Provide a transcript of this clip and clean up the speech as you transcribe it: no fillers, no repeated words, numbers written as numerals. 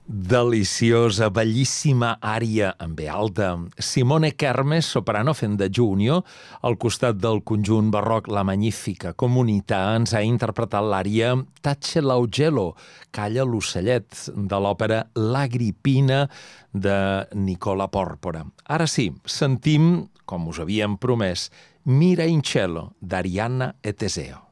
Deliciosa, bellíssima ària en ve alta. Simone Kermes, soprano fent de Junior, al costat del conjunt barroc La Magnífica Comunità, ens ha interpretat l'ària Tace l'Augello, Calla l'ocellet, de l'òpera L'Agripina de Nicola Pòrpora. Ara sí, sentim, com us havíem promès, Mira in cielo, d'Arianna e Teseo.